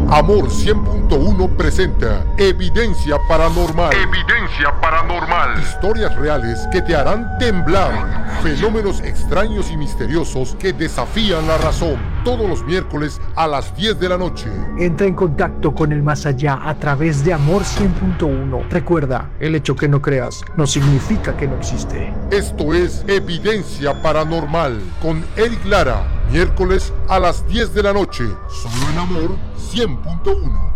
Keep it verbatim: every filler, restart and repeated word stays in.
Amor cien punto uno presenta Evidencia Paranormal. Evidencia Paranormal. Historias reales que te harán temblar. Fenómenos extraños y misteriosos que desafían la razón. Todos los miércoles a las diez de la noche. Entra en contacto con el más allá a través de Amor cien punto uno. Recuerda, el hecho que no creas no significa que no existe. Esto es Evidencia Paranormal con Eric Lara. Miércoles a las diez de la noche. Solo en Amor cien punto uno.